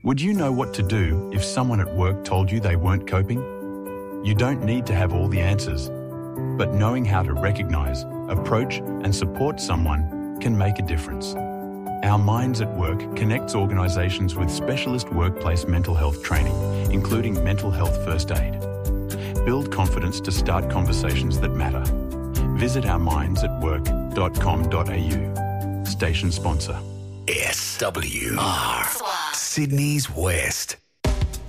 Would you know what to do if someone at work told you they weren't coping? You don't need to have all the answers, but knowing how to recognise, approach and support someone can make a difference. Our Minds at Work connects organisations with specialist workplace mental health training, including mental health first aid. Build confidence to start conversations that matter. Visit ourmindsatwork.com.au. Station sponsor. SWR, Sydney's West.